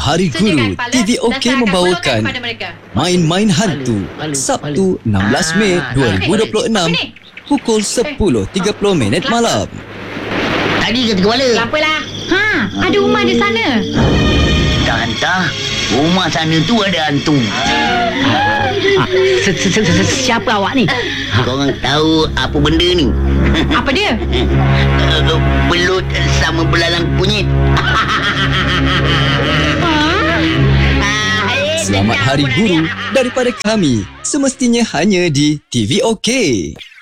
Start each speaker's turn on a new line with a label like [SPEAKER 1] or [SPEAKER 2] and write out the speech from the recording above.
[SPEAKER 1] Hari Guru, TV OK membawakan Main-Main Hantu Sabtu 16 Mei 2026 pukul 10.30 malam.
[SPEAKER 2] Tadi ke kepala?
[SPEAKER 3] Apalah. Ada rumah di sana.
[SPEAKER 2] Tak hantar. Rumah sana tu ada hantu.
[SPEAKER 4] Siapa awak ni?
[SPEAKER 2] Korang tahu apa benda ni?
[SPEAKER 3] Apa dia?
[SPEAKER 2] Belut sama belalang kunyit.
[SPEAKER 1] Selamat Hari Guru daripada kami, semestinya hanya di TV OK.